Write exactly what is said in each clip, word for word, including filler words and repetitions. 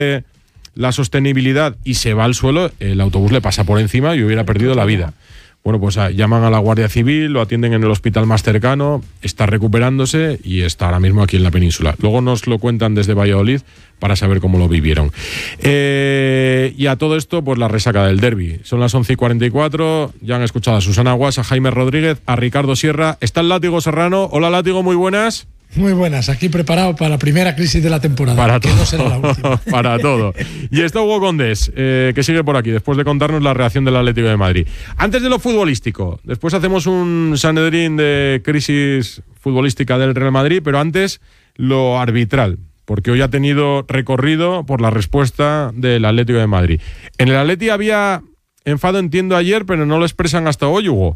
eh, la sostenibilidad y se va al suelo, el autobús le pasa por encima y hubiera perdido la vida. Bueno, pues a, llaman a la Guardia Civil, lo atienden en el hospital más cercano, está recuperándose y está ahora mismo aquí en la península. Luego nos lo cuentan desde Valladolid para saber cómo lo vivieron. Eh, y a todo esto, pues la resaca del derbi. Son las once y cuarenta y cuatro, ya han escuchado a Susana Guas, a Jaime Rodríguez, a Ricardo Sierra. Está el Látigo Serrano. Hola Látigo, muy buenas. Muy buenas, aquí preparado para la primera crisis de la temporada. Para que todo, no será la última. Para todo. Y está Hugo Condés, eh, que sigue por aquí, después de contarnos la reacción del Atlético de Madrid. Antes de lo futbolístico, después hacemos un Sanedrín de crisis futbolística del Real Madrid, pero antes lo arbitral, porque hoy ha tenido recorrido por la respuesta del Atlético de Madrid. En el Atleti había enfado, entiendo, ayer, pero no lo expresan hasta hoy, Hugo.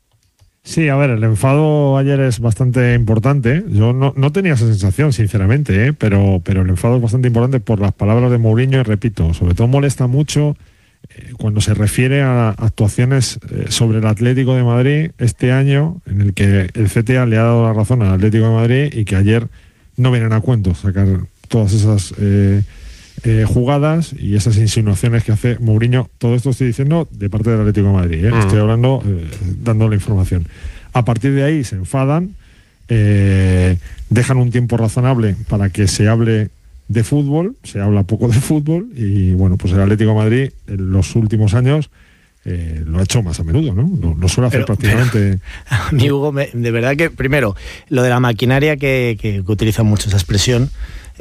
Sí, a ver, el enfado ayer es bastante importante. Yo no, no tenía esa sensación, sinceramente, ¿eh? pero, pero el enfado es bastante importante por las palabras de Mourinho y, repito, sobre todo molesta mucho eh, cuando se refiere a actuaciones eh, sobre el Atlético de Madrid este año, en el que el C T A le ha dado la razón al Atlético de Madrid y que ayer no vienen a cuento sacar todas esas eh, eh, jugadas y esas insinuaciones que hace Mourinho. Todo esto estoy diciendo de parte del Atlético de Madrid, ¿eh? Mm. Estoy hablando, eh, dando la información. A partir de ahí se enfadan, eh, dejan un tiempo razonable para que se hable de fútbol, se habla poco de fútbol y bueno, pues el Atlético de Madrid en los últimos años eh, lo ha hecho más a menudo, ¿no? Lo, lo suele hacer pero, prácticamente. Pero, a mí, Hugo, me, de verdad que, primero, lo de la maquinaria que, que, que utiliza mucho esa expresión.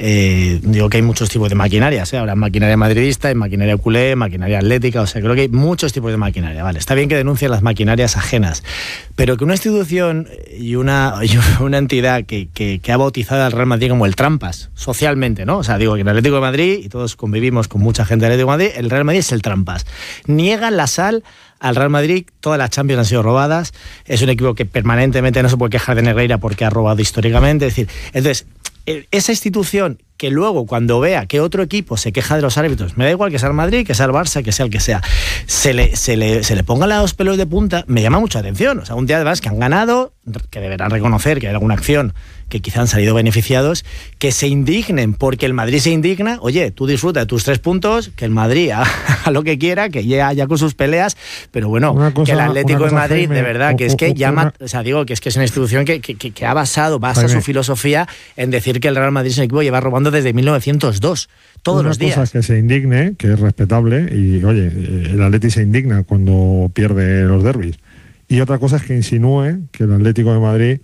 Eh, digo que hay muchos tipos de maquinarias, ¿eh? Ahora maquinaria madridista, hay maquinaria culé, maquinaria atlética, o sea, creo que hay muchos tipos de maquinaria, vale, está bien que denuncien las maquinarias ajenas, pero que una institución y una, y una entidad que, que, que ha bautizado al Real Madrid como el Trampas, socialmente, ¿no? O sea, digo que en el Atlético de Madrid, y todos convivimos con mucha gente del Atlético de Madrid, el Real Madrid es el Trampas, niegan la sal al Real Madrid, todas las Champions han sido robadas, es un equipo que permanentemente no se puede quejar de Negreira porque ha robado históricamente, es decir, entonces esa institución que luego cuando vea que otro equipo se queja de los árbitros, me da igual que sea el Madrid, que sea el Barça, que sea el que sea, se le, se le, se le pongan los pelos de punta, me llama mucha atención. O sea, un día además que han ganado, que deberán reconocer que hay alguna acción que quizá han salido beneficiados, que se indignen porque el Madrid se indigna. Oye, tú disfruta de tus tres puntos, que el Madrid haga lo que quiera, que ya, ya con sus peleas, pero bueno, cosa, que el Atlético de Madrid, Jaime, de verdad, que o, es que o, llama, una... o sea, digo que es que es una institución que, que, que ha basado, basa Jaime. su filosofía en decir que el Real Madrid es un equipo que lleva robando desde mil novecientos dos, todos una los días. Una cosa es que se indigne, que es respetable, y oye, el Atleti se indigna cuando pierde los derbis. Y otra cosa es que insinúe que el Atlético de Madrid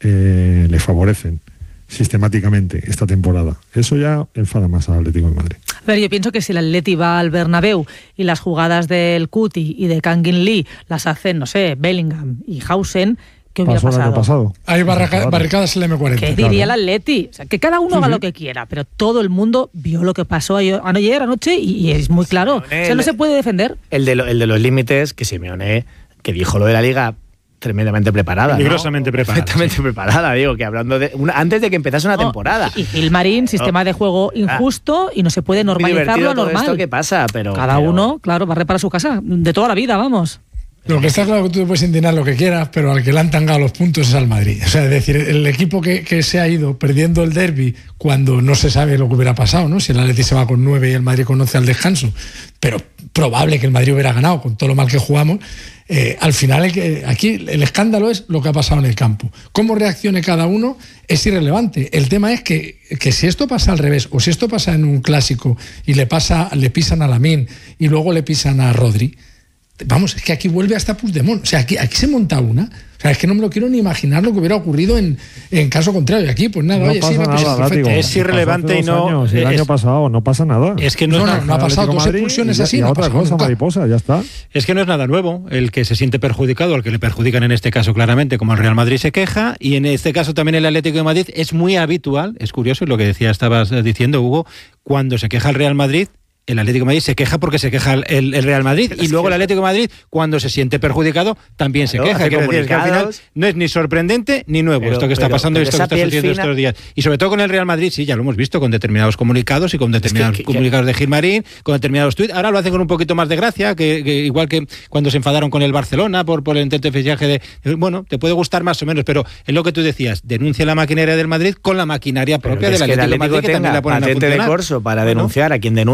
eh, le favorecen sistemáticamente esta temporada. Eso ya enfada más al Atlético de Madrid. A ver, yo pienso que si el Atleti va al Bernabéu y las jugadas del Cuti y de Kangin Lee las hacen, no sé, Bellingham y Hausen, ¿qué hubiera pasó pasado? El año pasado? Hay barraca, barricadas en el eme cuarenta. ¿Qué diría claro. el Atleti? O sea, que cada uno sí, haga sí. lo que quiera, pero todo el mundo vio lo que pasó ayer, ayer anoche y, y es muy claro. Simeone, o sea, no se puede defender. El de, lo, el de los límites, que Simeone, que dijo lo de la Liga tremendamente preparada, peligrosamente ¿no? preparada, perfectamente sí. preparada, digo, que hablando de una, antes de que empezase una no, temporada. Y Gilmarín, sistema no. de juego injusto y no se puede normalizar lo normal. Esto que pasa, pero cada pero... uno, claro, barre para su casa, de toda la vida, vamos. Lo que está claro que tú te puedes indignar lo que quieras, pero al que le han tangado los puntos es al Madrid. O sea, es decir, el equipo que, que se ha ido perdiendo el derbi cuando no se sabe lo que hubiera pasado, ¿no? Si el Atleti se va con nueve y el Madrid con once al descanso, pero probable que el Madrid hubiera ganado con todo lo mal que jugamos. Eh, al final, el que, aquí el escándalo es lo que ha pasado en el campo. Cómo reaccione cada uno es irrelevante. El tema es que, que si esto pasa al revés, o si esto pasa en un clásico y le pasa, le pisan a Lamine y luego le pisan a Rodri, vamos, es que aquí vuelve hasta Puigdemont. O sea, aquí, aquí se monta una. O sea, es que no me lo quiero ni imaginar lo que hubiera ocurrido en, en caso contrario. Y aquí, pues nada, no oye, pasa sí, me nada, látigo. Es irrelevante y no. Años, el es, año pasado no pasa nada. Es que no, no, es no, nada, no ha pasado dos expulsiones así. Y no otra cosa, nunca. mariposa, ya está. Es que no es nada nuevo. El que se siente perjudicado, al que le perjudican en este caso claramente, como el Real Madrid se queja, y en este caso también el Atlético de Madrid, es muy habitual, es curioso, y lo que decía, estabas diciendo, Hugo, cuando se queja el Real Madrid, el Atlético de Madrid se queja porque se queja el, el Real Madrid, y luego el Atlético de Madrid, cuando se siente perjudicado, también claro, se queja. Quiero decir, que al final no es ni sorprendente ni nuevo pero, esto que está pero, pasando y esto que está sucediendo fina... estos días. Y sobre todo con el Real Madrid, sí, ya lo hemos visto con determinados comunicados y con determinados es que, comunicados que, de Gilmarín, con determinados tuits. Ahora lo hacen con un poquito más de gracia, que, que igual que cuando se enfadaron con el Barcelona por, por el intento de fichaje de... Bueno, te puede gustar más o menos, pero es lo que tú decías, denuncia la maquinaria del Madrid con la maquinaria propia del Atlético de Madrid, que también la ponen a funcionar. De corso para denunciar a quien denuncia